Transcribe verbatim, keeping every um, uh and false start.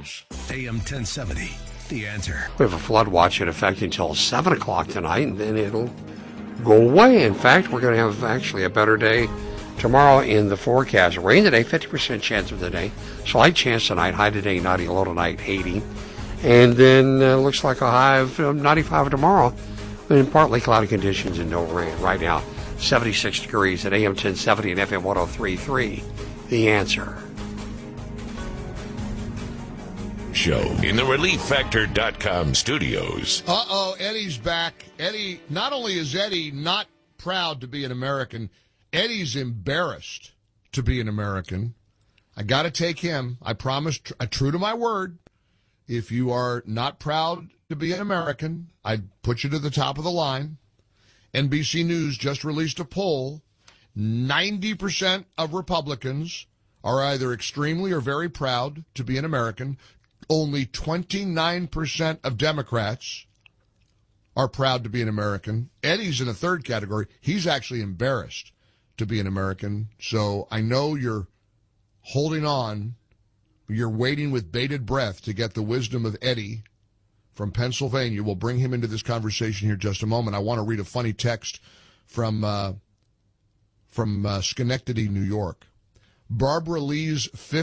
News, A M ten seventy, The Answer. We have a flood watch in effect until seven o'clock tonight, and then it'll go away. In fact, we're going to have actually a better day tomorrow in the forecast. Rain today, fifty percent chance of the day. Slight chance tonight, high today, ninety, low tonight, eighty. And then uh, looks like a high of um, ninety-five tomorrow, and partly cloudy conditions and no rain. Right now, seventy-six degrees at A M ten seventy and F M ten thirty-three. The Answer. Show in the relief factor dot com studios. Uh-oh, Eddie's back. Eddie, not only is Eddie not proud to be an American, Eddie's embarrassed to be an American. I got to take him. I promise, tr- true to my word, if you are not proud to be an American, I'd put you to the top of the line. N B C News just released a poll. ninety percent of Republicans are either extremely or very proud to be an American. Only twenty-nine percent of Democrats are proud to be an American. Eddie's in a third category. He's actually embarrassed to be an American. So I know you're holding on. You're waiting with bated breath to get the wisdom of Eddie from Pennsylvania. We'll bring him into this conversation here in just a moment. I want to read a funny text from uh, from uh, Schenectady, New York. Barbara Lee's